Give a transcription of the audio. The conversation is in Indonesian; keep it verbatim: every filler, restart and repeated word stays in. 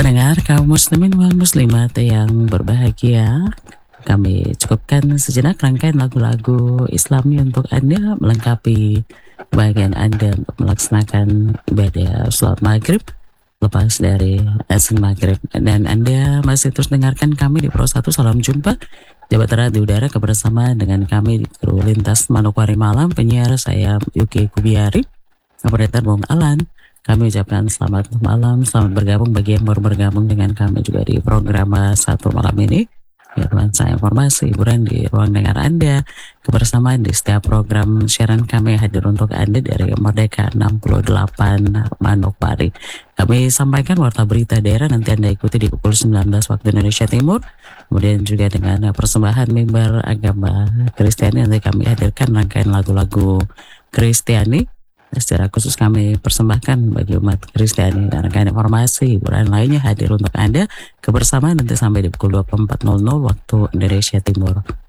Pendengar kaum muslimin wal muslimat yang berbahagia, kami cukupkan sejenak rangkaian lagu-lagu Islami untuk Anda melengkapi bagian Anda untuk melaksanakan ibadah sholat maghrib lepas dari azan maghrib. Dan Anda masih terus dengarkan kami di Pro satu Salam Jumpa, Jabat Darat di Udara kebersamaan dengan kami di kru lintas Manokwari Malam. Penyiar saya Yuki Kubiari, operator Bung Alan. Kami ucapkan selamat malam, selamat bergabung bagi yang baru bergabung dengan kami juga di program satu malam ini. Ya, nuansa informasi, hiburan di ruang dengar Anda, kebersamaan di setiap program siaran kami hadir untuk Anda dari Merdeka enam puluh delapan Manokwari. Kami sampaikan warta berita daerah, nanti Anda ikuti di pukul sembilan belas waktu Indonesia Timur. Kemudian juga dengan persembahan mimbar agama Kristiani, nanti kami hadirkan rangkaian lagu-lagu Kristiani. Secara khusus kami persembahkan bagi umat Kristiani dan rangkaian informasi hiburan lainnya hadir untuk Anda kebersamaan nanti sampai di pukul dua puluh empat waktu Indonesia Timur.